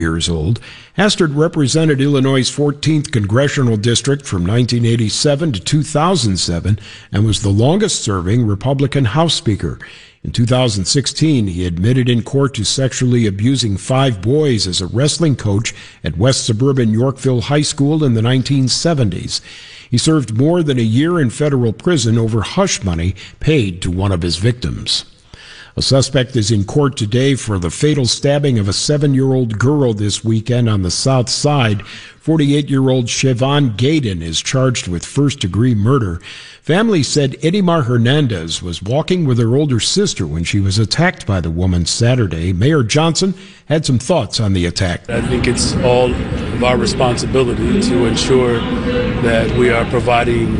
years old. Hastert represented Illinois' 14th congressional district from 1987 to 2007 and was the longest-serving Republican House Speaker. In 2016, he admitted in court to sexually abusing 5 boys as a wrestling coach at West Suburban Yorkville High School in the 1970s. He served more than a year in federal prison over hush money paid to one of his victims. A suspect is in court today for the fatal stabbing of a 7-year-old girl this weekend on the South Side. 48-year-old Siobhan Gaydon is charged with first-degree murder. Family said Edimar Hernandez was walking with her older sister when she was attacked by the woman Saturday. Mayor Johnson had some thoughts on the attack. I think it's all of our responsibility to ensure that we are providing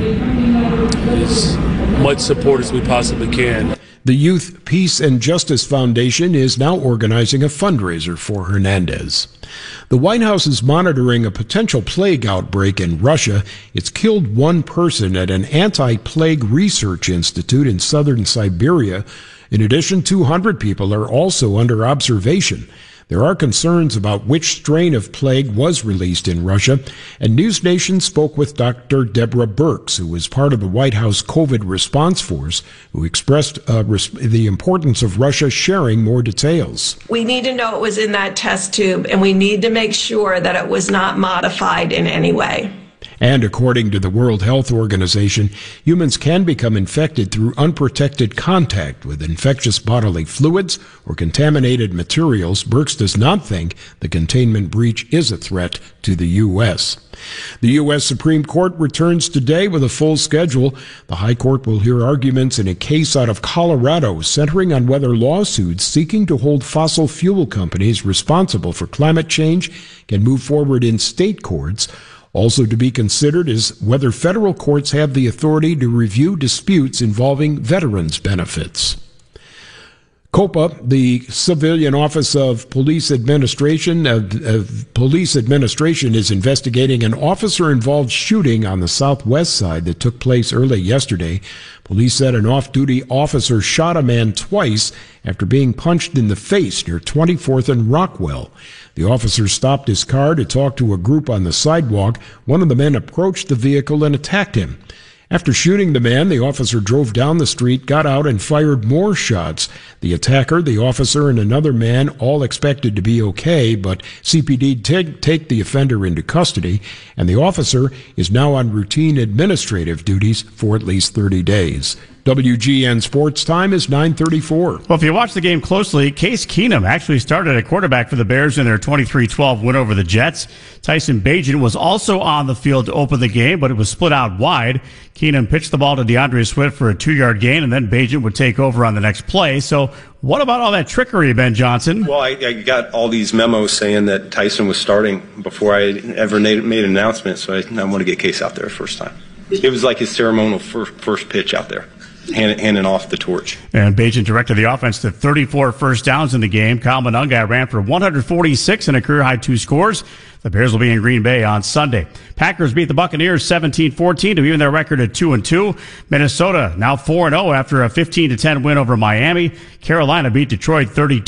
as much support as we possibly can. The Youth Peace and Justice Foundation is now organizing a fundraiser for Hernandez. The White House is monitoring a potential plague outbreak in Russia. It's killed 1 person at an anti-plague research institute in southern Siberia. In addition, 200 people are also under observation. There are concerns about which strain of plague was released in Russia, and News Nation spoke with Dr. Deborah Birx, who was part of the White House COVID response force, who expressed the importance of Russia sharing more details. We need to know it was in that test tube, and we need to make sure that it was not modified in any way. And according to the World Health Organization, humans can become infected through unprotected contact with infectious bodily fluids or contaminated materials. Birx does not think the containment breach is a threat to the U.S. The U.S. Supreme Court returns today with a full schedule. The High Court will hear arguments in a case out of Colorado centering on whether lawsuits seeking to hold fossil fuel companies responsible for climate change can move forward in state courts. Also to be considered is whether federal courts have the authority to review disputes involving veterans' benefits. COPA, the Civilian Office of Police Administration, is investigating an officer-involved shooting on the southwest side that took place early yesterday. Police said an off-duty officer shot a man twice after being punched in the face near 24th and Rockwell. The officer stopped his car to talk to a group on the sidewalk. One of the men approached the vehicle and attacked him. After shooting the man, the officer drove down the street, got out, and fired more shots. The attacker, the officer, and another man all expected to be okay, but CPD take the offender into custody, and the officer is now on routine administrative duties for at least 30 days. WGN Sports Time is 9:34. Well, if you watch the game closely, Case Keenum actually started at quarterback for the Bears in their 23-12 win over the Jets. Tyson Bagent was also on the field to open the game, but it was split out wide. Keenum pitched the ball to DeAndre Swift for a 2-yard gain, and then Bagent would take over on the next play. So what about all that trickery, Ben Johnson? Well, I got all these memos saying that Tyson was starting before I ever made an announcement, so I want to get Case out there first time. It was like his ceremonial first pitch out there. Handing off the torch. And Bagent directed the offense to 34 first downs in the game. Kyle Monunga ran for 146 and a career-high 2 scores. The Bears will be in Green Bay on Sunday. Packers beat the Buccaneers 17-14 to even their record at 2-2. Minnesota now 4-0 after a 15-10 win over Miami. Carolina beat Detroit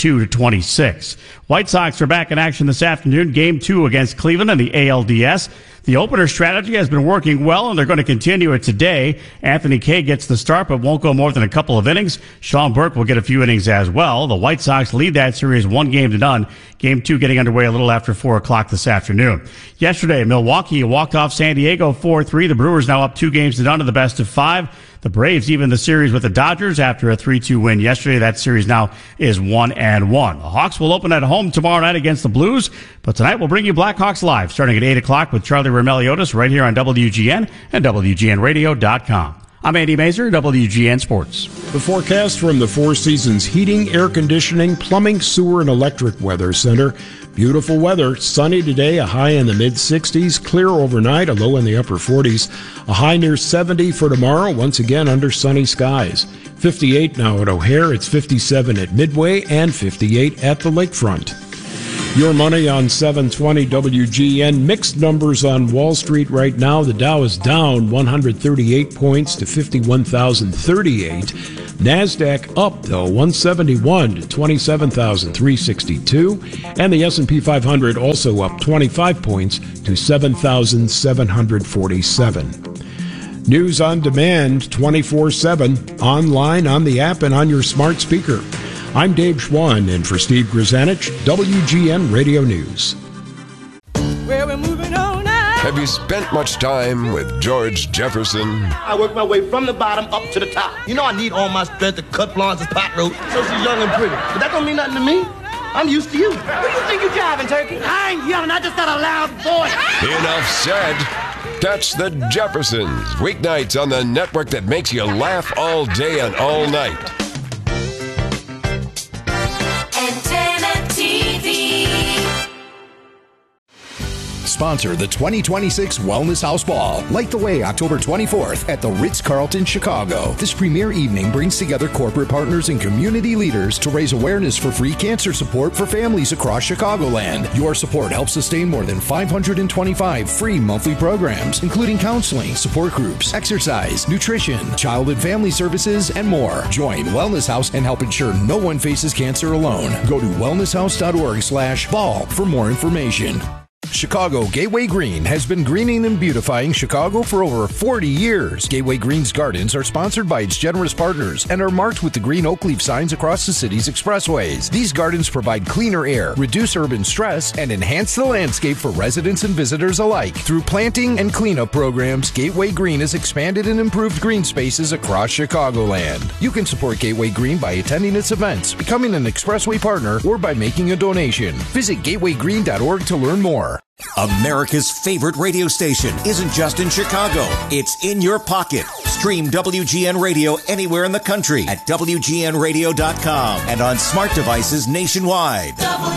32-26. White Sox are back in action this afternoon. Game 2 against Cleveland in the ALDS. The opener strategy has been working well, and they're going to continue it today. Anthony Kay gets the start, but won't go more than a couple of innings. Sean Burke will get a few innings as well. The White Sox lead that series 1-0. Game 2 getting underway a little after 4 o'clock this afternoon. Yesterday, Milwaukee walked off San Diego 4-3. The Brewers now up 2-0 in the best of 5. The Braves even the series with the Dodgers after a 3-2 win yesterday. That series now is 1-1. The Hawks will open at home tomorrow night against the Blues, but tonight we'll bring you Blackhawks Live starting at 8 o'clock with Charlie Romeliotis right here on WGN and WGNradio.com. I'm Andy Mazer, WGN Sports. The forecast from the Four Seasons Heating, Air Conditioning, Plumbing, Sewer, and Electric Weather Center. Beautiful weather. Sunny today, a high in the mid-60s. Clear overnight, a low in the upper 40s. A high near 70 for tomorrow, once again under sunny skies. 58 now at O'Hare. It's 57 at Midway and 58 at the Lakefront. Your money on 720 WGN. Mixed numbers on Wall Street right now. The Dow is down 138 points to 51,038. NASDAQ up, though, 171 to 27,362. And the S&P 500 also up 25 points to 7,747. News on demand 24/7, online, on the app, and on your smart speaker. I'm Dave Schwann, and for Steve Grzanich, WGN Radio News. Well, we're moving on now. Have you spent much time with George Jefferson? I work my way from the bottom up to the top. You know I need all my strength to cut Florence's pot roast so she's young and pretty. But that don't mean nothing to me. I'm used to you. Who you think you driving, Turkey? I ain't yelling. I just got a loud voice. Enough said. Catch the Jeffersons weeknights on the network that makes you laugh all day and all night. Antenna TV. Sponsor the 2026 Wellness House Ball. Light the way October 24th at the Ritz-Carlton, Chicago. This premier evening brings together corporate partners and community leaders to raise awareness for free cancer support for families across Chicagoland. Your support helps sustain more than 525 free monthly programs, including counseling, support groups, exercise, nutrition, child and family services, and more. Join Wellness House and help ensure no one faces cancer alone. Go to wellnesshouse.org/ball for more information. Chicago Gateway Green has been greening and beautifying Chicago for over 40 years. Gateway Green's gardens are sponsored by its generous partners and are marked with the green oak leaf signs across the city's expressways. These gardens provide cleaner air, reduce urban stress, and enhance the landscape for residents and visitors alike. Through planting and cleanup programs, Gateway Green has expanded and improved green spaces across Chicagoland. You can support Gateway Green by attending its events, becoming an expressway partner, or by making a donation. Visit gatewaygreen.org to learn more. America's favorite radio station isn't just in Chicago. It's in your pocket. Stream WGN Radio anywhere in the country at WGNradio.com and on smart devices nationwide.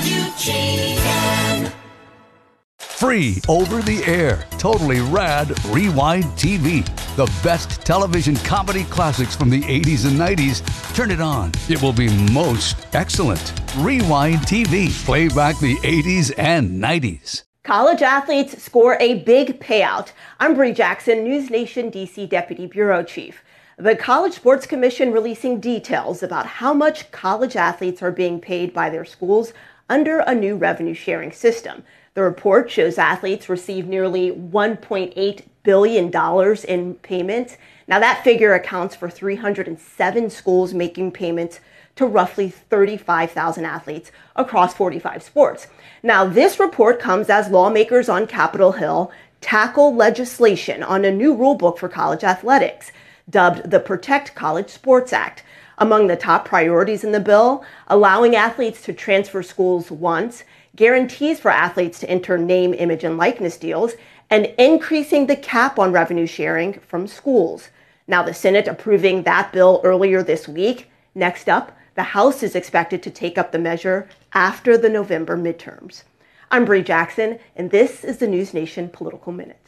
WGN. Free over the air, totally rad Rewind TV. The best television comedy classics from the 80s and 90s. Turn it on. It will be most excellent. Rewind TV. Play back the 80s and 90s. College athletes score a big payout. I'm Bree Jackson, News Nation DC Deputy Bureau Chief. The College Sports Commission releasing details about how much college athletes are being paid by their schools under a new revenue sharing system. The report shows athletes receive nearly $1.8 billion in payments. Now that figure accounts for 307 schools making payments to roughly 35,000 athletes across 45 sports. Now, this report comes as lawmakers on Capitol Hill tackle legislation on a new rulebook for college athletics, dubbed the Protect College Sports Act. Among the top priorities in the bill, allowing athletes to transfer schools once, guarantees for athletes to enter name, image, and likeness deals, and increasing the cap on revenue sharing from schools. Now, the Senate approving that bill earlier this week. Next up, the House is expected to take up the measure after the November midterms. I'm Bree Jackson, and this is the News Nation Political Minute.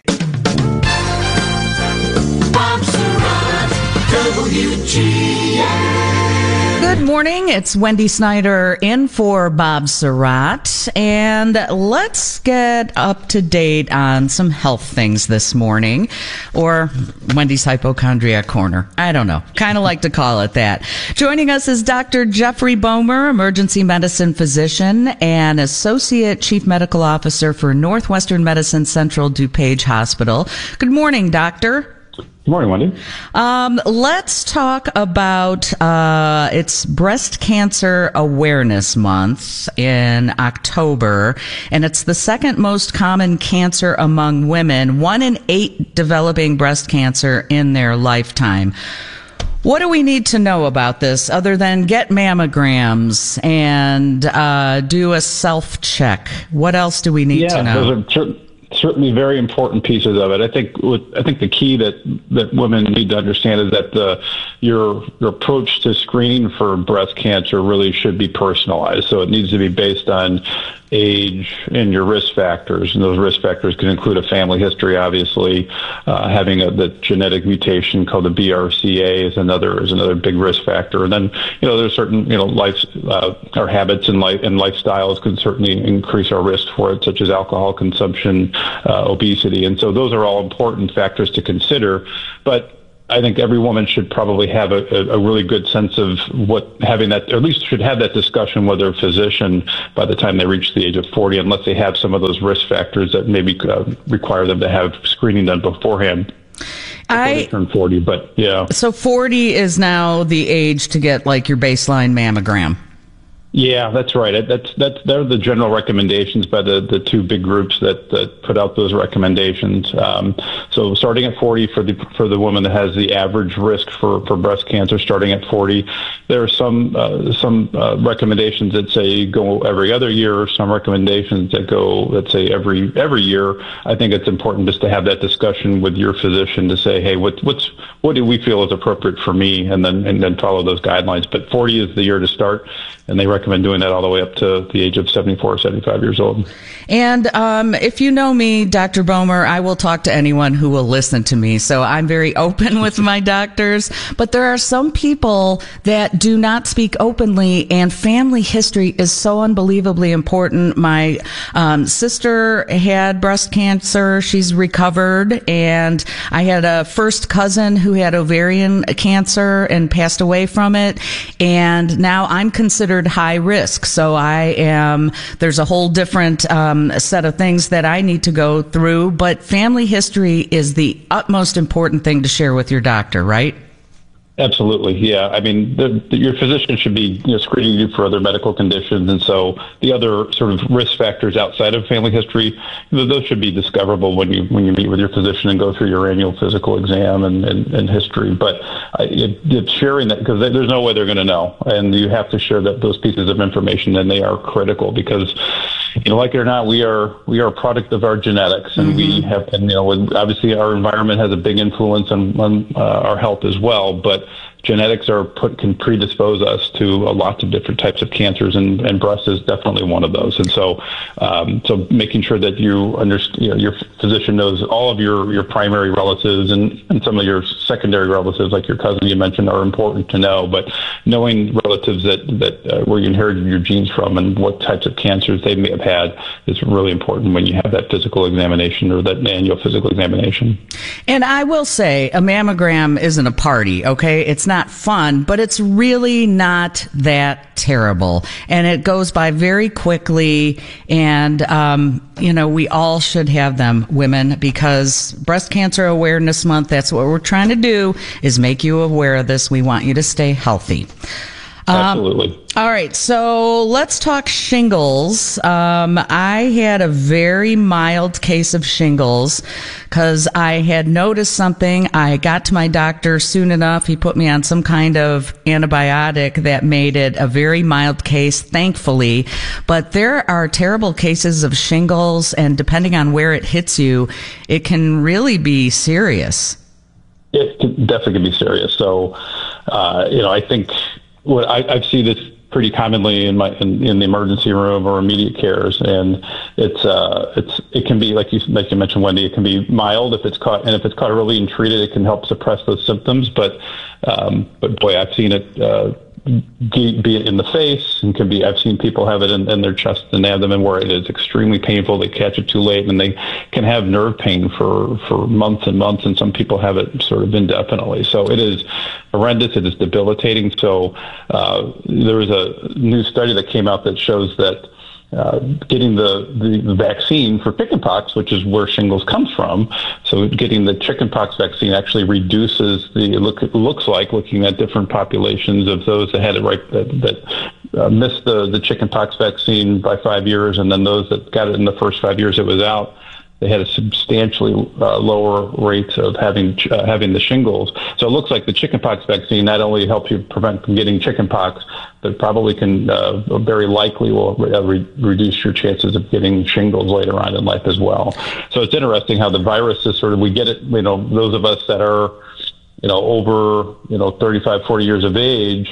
Bob Surratt, WGN. Good morning. It's Wendy Snyder in for Bob Surratt. And let's get up to date on some health things this morning. Or Wendy's Hypochondriac Corner. I don't know. Kind of like to call it that. Joining us is Dr. Jeffrey Bomer, emergency medicine physician and Associate Chief Medical Officer for Northwestern Medicine Central DuPage Hospital. Good morning, Doctor. Good morning, Wendy. Let's talk about it's Breast Cancer Awareness Month in October, and it's the second most common cancer among women, 1 in 8 developing breast cancer in their lifetime. What do we need to know about this other than get mammograms and do a self-check? What else do we need to know? Those are certainly very important pieces of it. I think the key that women need to understand is that your approach to screening for breast cancer really should be personalized. So it needs to be based on age and your risk factors, and those risk factors can include a family history, obviously, having the genetic mutation called the BRCA is another big risk factor, and then there's certain life our habits and lifestyles could certainly increase our risk for it, such as alcohol consumption, obesity, and so those are all important factors to consider, but I think every woman should probably have a really good sense of having that, or at least should have that discussion with their physician by the time they reach the age of 40, unless they have some of those risk factors that maybe require them to have screening done beforehand. Before they turn 40, but yeah. So 40 is now the age to get like your baseline mammogram. Yeah, that's right. They're the general recommendations by the two big groups that put out those recommendations. So starting at 40 for the woman that has the average risk for breast cancer, starting at 40, there are some recommendations that say go every other year, or some recommendations that go, let's say, every year. I think it's important just to have that discussion with your physician to say, hey, what do we feel is appropriate for me, and then follow those guidelines. But 40 is the year to start, and they recommend doing that all the way up to the age of 74 or 75 years old. And if you know me, Dr. Bomer, I will talk to anyone who will listen to me. So I'm very open with my doctors. But there are some people that do not speak openly, and family history is so unbelievably important. My sister had breast cancer. She's recovered. And I had a first cousin who had ovarian cancer and passed away from it. And now I'm considered high risk. So there's a whole different set of things that I need to go through, but family history is the utmost important thing to share with your doctor, right? Absolutely, yeah. I mean, your physician should be screening you for other medical conditions, and so the other sort of risk factors outside of family history, those should be discoverable when you meet with your physician and go through your annual physical exam and history. But it's sharing that, because there's no way they're going to know, and you have to share those pieces of information, and they are critical because, like it or not, we are a product of our genetics, and we have, and obviously our environment has a big influence on our health as well, but genetics can predispose us to a lot of different types of cancers, and breast is definitely one of those. And so making sure that you understand, your physician knows all of your primary relatives and some of your secondary relatives, like your cousin you mentioned, are important to know. But knowing relatives that where you inherited your genes from and what types of cancers they may have had is really important when you have that physical examination or that annual physical examination. And I will say, a mammogram isn't a party, okay? It's not fun, but it's really not that terrible. And it goes by very quickly. And, we all should have them, women, because Breast Cancer Awareness Month, that's what we're trying to do, is make you aware of this. We want you to stay healthy. Absolutely. All right, so let's talk shingles. I had a very mild case of shingles because I had noticed something. I got to my doctor soon enough. He put me on some kind of antibiotic that made it a very mild case, thankfully. But there are terrible cases of shingles, and depending on where it hits you, it can really be serious. It definitely can be serious. So, I think I've seen this pretty commonly in the emergency room or immediate cares, and it can be like you mentioned, Wendy. It can be mild if it's caught early and treated. It can help suppress those symptoms. But boy, I've seen it be it in the face, and I've seen people have it in their chest and abdomen where it is extremely painful. They catch it too late, and they can have nerve pain for months and months, and some people have it sort of indefinitely. So it is horrendous. It is debilitating. So there was a new study that came out that shows that getting the vaccine for chickenpox, which is where shingles comes from, so getting the chickenpox vaccine actually reduces looks like looking at different populations of those that had it that missed the chickenpox vaccine by 5 years, and then those that got it in the first 5 years it was out, they had a substantially lower rate of having the shingles. So it looks like the chickenpox vaccine not only helps you prevent from getting chickenpox, but probably can very likely will reduce your chances of getting shingles later on in life as well. So it's interesting how the virus is we get it, those of us that are, over, 35, 40 years of age,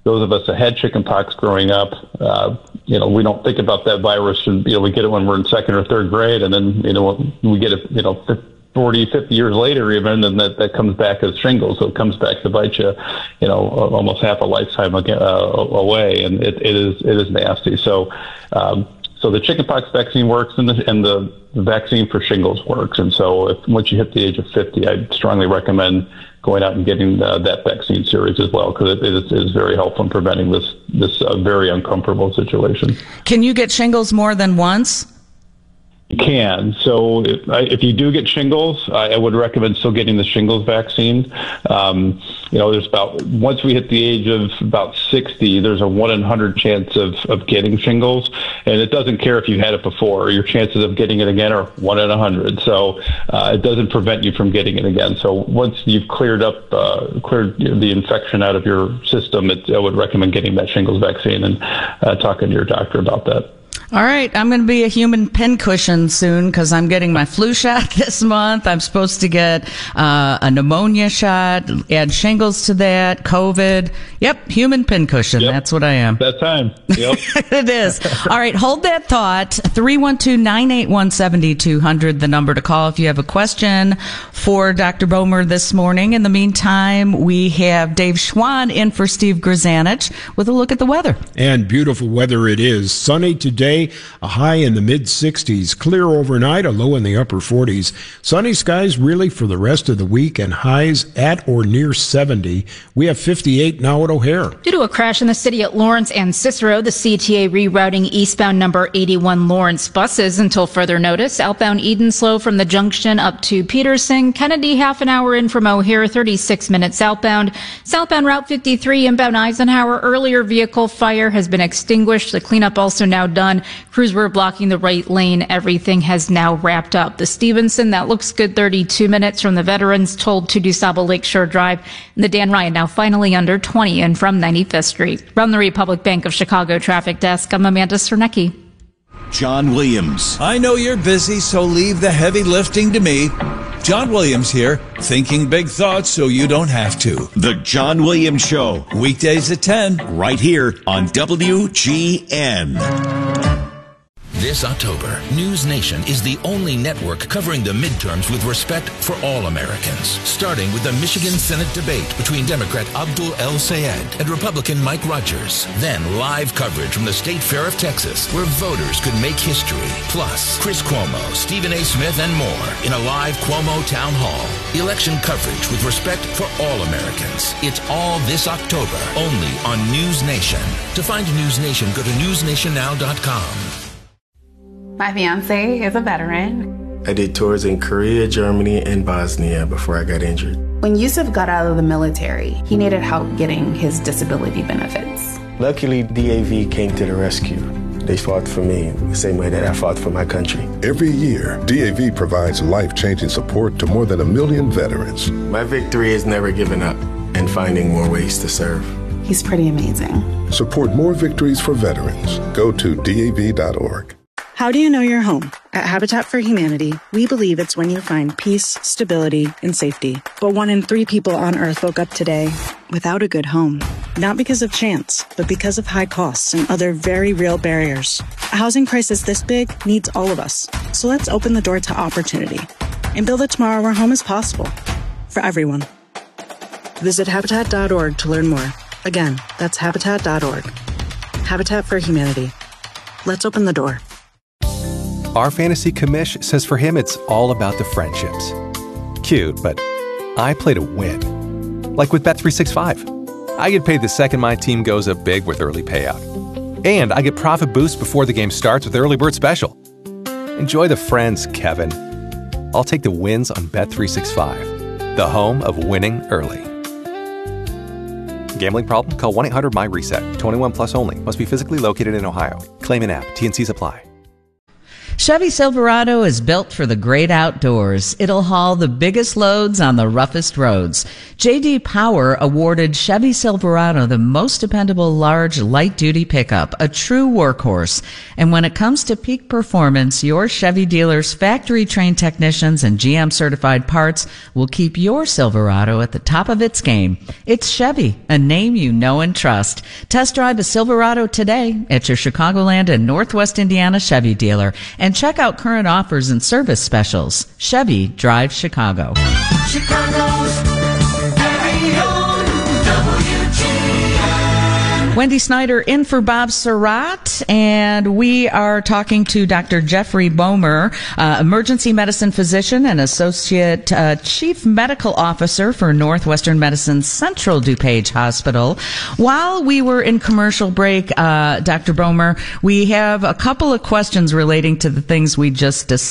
those of us that had chickenpox growing up, we don't think about that virus, and we get it when we're in second or third grade, and then we get it 40, 50 years later even, and that comes back as shingles. So it comes back to bite you, almost half a lifetime away, and it is nasty. So the chickenpox vaccine works, and the vaccine for shingles works. And so once you hit the age of 50, I'd strongly recommend going out and getting that vaccine series as well, because it is very helpful in preventing this very uncomfortable situation. Can you get shingles more than once? You can. So if you do get shingles, I would recommend still getting the shingles vaccine. There's once we hit the age of about 60, there's a 1 in 100 chance of getting shingles, and it doesn't care if you've had it before. Your chances of getting it again are 1 in 100. So it doesn't prevent you from getting it again. So once you've cleared the infection out of your system, I would recommend getting that shingles vaccine and talking to your doctor about that. All right, I'm going to be a human pincushion soon because I'm getting my flu shot this month. I'm supposed to get a pneumonia shot, add shingles to that, COVID. Yep, human pincushion. Yep. That's what I am. That time. Yep. It is. All right, hold that thought. 312-981-7200, the number to call if you have a question for Dr. Bomer this morning. In the meantime, we have Dave Schwan in for Steve Grzanich with a look at the weather. And beautiful weather it is. Sunny today. A high in the mid-60s, clear overnight, a low in the upper 40s. Sunny skies really for the rest of the week and highs at or near 70. We have 58 now at O'Hare. Due to a crash in the city at Lawrence and Cicero, the CTA rerouting eastbound number 81 Lawrence buses until further notice. Outbound Eden slow from the junction up to Peterson. Kennedy half an hour in from O'Hare, 36 minutes southbound. Southbound Route 53 inbound Eisenhower. Earlier vehicle fire has been extinguished. The cleanup also now done. Crews were blocking the right lane. Everything has now wrapped up. The Stevenson, that looks good, 32 minutes from the Veterans Toll to DuSable Lakeshore Drive. And the Dan Ryan now finally under 20 in from 95th Street. From the Republic Bank of Chicago Traffic Desk, I'm Amanda Cernecki. John Williams. I know you're busy, so leave the heavy lifting to me. John Williams here, thinking big thoughts so you don't have to. The John Williams Show. Weekdays at 10. Right here on WGN. This October, News Nation is the only network covering the midterms with respect for all Americans, starting with the Michigan Senate debate between Democrat Abdul El Sayed and Republican Mike Rogers. Then live coverage from the State Fair of Texas, where voters could make history. Plus, Chris Cuomo, Stephen A. Smith, and more in a live Cuomo Town Hall. Election coverage with respect for all Americans. It's all this October, only on News Nation. To find News Nation, go to newsnationnow.com. My fiance is a veteran. I did tours in Korea, Germany, and Bosnia before I got injured. When Yusuf got out of the military, he needed help getting his disability benefits. Luckily, DAV came to the rescue. They fought for me the same way that I fought for my country. Every year, DAV provides life-changing support to more than 1 million veterans. My victory is never giving up and finding more ways to serve. He's pretty amazing. Support more victories for veterans. Go to DAV.org. How do you know you're home? At Habitat for Humanity, we believe it's when you find peace, stability, and safety. But 1 in 3 people on Earth woke up today without a good home. Not because of chance, but because of high costs and other very real barriers. A housing crisis this big needs all of us. So let's open the door to opportunity and build a tomorrow where home is possible for everyone. Visit Habitat.org to learn more. Again, that's Habitat.org. Habitat for Humanity. Let's open the door. Our fantasy commish says for him it's all about the friendships. Cute, but I play to win. Like with Bet365. I get paid the second my team goes up big with early payout. And I get profit boost before the game starts with Early Bird Special. Enjoy the friends, Kevin. I'll take the wins on Bet365, the home of winning early. Gambling problem? Call 1-800-MY-RESET. 21 plus only. Must be physically located in Ohio. Claim an app. T&Cs apply. Chevy Silverado is built for the great outdoors. It'll haul the biggest loads on the roughest roads. J.D. Power awarded Chevy Silverado the most dependable large light-duty pickup, a true workhorse. And when it comes to peak performance, your Chevy dealer's factory-trained technicians and GM-certified parts will keep your Silverado at the top of its game. It's Chevy, a name you know and trust. Test drive a Silverado today at your Chicagoland and Northwest Indiana Chevy dealer. And check out current offers and service specials. Chevy Drive Chicago. Chicago's very own WGN. Wendy Snyder in for Bob Surratt, and we are talking to Dr. Jeffrey Bomer, emergency medicine physician and associate chief medical officer for Northwestern Medicine's Central DuPage Hospital. While we were in commercial break, Dr. Bomer, we have a couple of questions relating to the things we just discussed.